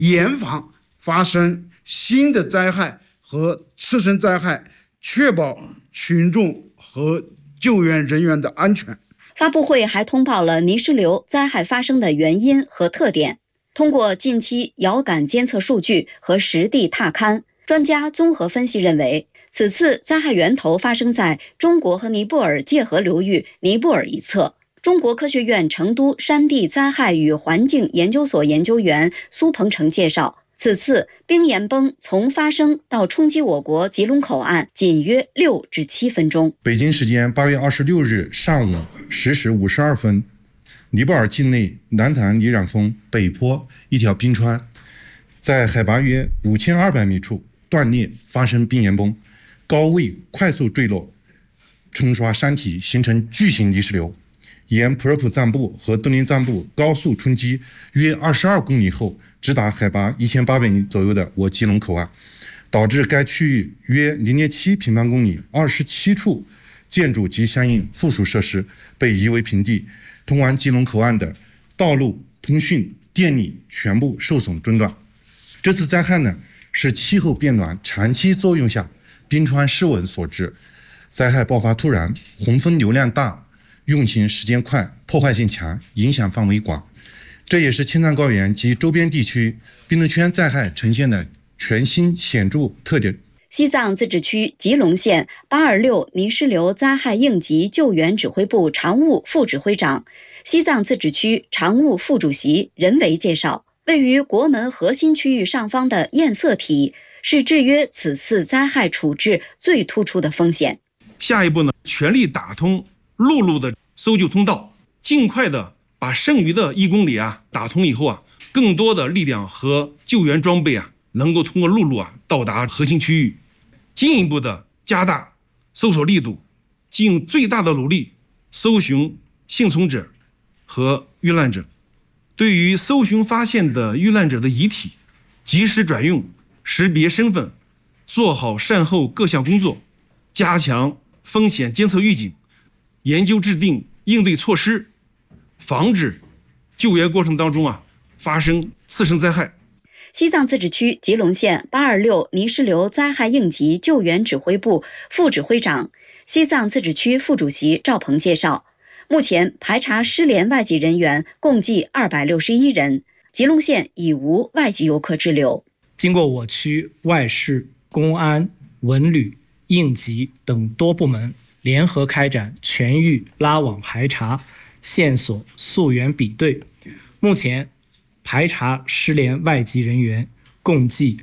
严防发生新的灾害和次生灾害，确保群众和救援人员的安全。 发布会还通报了泥石流灾害发生的原因和特点。通过近期遥感监测数据和实地踏勘，专家综合分析认为，此次灾害源头发生在中国和尼泊尔界河流域尼泊尔一侧。中国科学院成都山地灾害与环境研究所研究员苏鹏程介绍，此次冰岩崩从发生到冲击我国吉隆口岸仅约6至7分钟。 北京时间8月26日上午10时52分，尼泊尔境内南坛里壤峰北坡一条冰川在海拔约5200米处断裂，发生冰岩崩，高位快速坠落，冲刷山体，形成巨型泥石流，沿普热普赞布和敦林赞布高速冲击约22公里后，直达海拔1800米左右的我吉隆口岸，导致该区域约0.7平方公里27处建筑及相应附属设施被夷为平地，通往吉隆口岸的道路、通讯、电力全部受损中断。这次灾害呢，是气候变暖长期作用下冰川失稳所致，灾害爆发突然，洪峰流量大，运行时间快，破坏性强，影响范围广。这也是青藏高原及周边地区冰冻圈灾害呈现的全新显著特点。 西藏自治区吉隆县826泥石流灾害应急救援指挥部常务副指挥长、西藏自治区常务副主席任维介绍，位于国门核心区域上方的堰塞体是制约此次灾害处置最突出的风险。 下一步呢，全力打通陆路的搜救通道，尽快的把剩余的1公里打通以后更多的力量和救援装备能够通过陆路到达核心区域，进一步的加大搜索力度，尽最大的努力搜寻幸存者和遇难者。对于搜寻发现的遇难者的遗体，及时转运、识别身份，做好善后各项工作，加强风险监测预警，研究制定应对措施，防止救援过程当中发生次生灾害。 西藏自治区吉隆县826泥石流灾害应急救援指挥部副指挥长、西藏自治区副主席赵鹏介绍，目前排查失联外籍人员共计261人，吉隆县已无外籍游客滞留。 经过我区外事、公安、文旅、应急等多部门联合开展全域拉网排查、线索溯源比对，目前排查失联外籍人员共计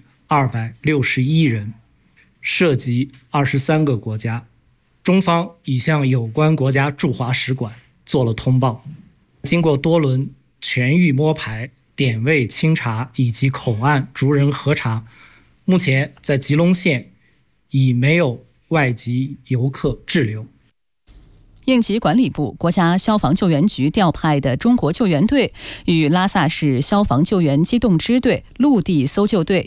261人，涉及23个国家。中方已向有关国家驻华使馆做了通报。经过多轮全域摸排、点位清查以及口岸逐人核查，目前在吉隆县已没有外籍游客滞留。 应急管理部、国家消防救援局调派的中国救援队与拉萨市消防救援机动支队、陆地搜救队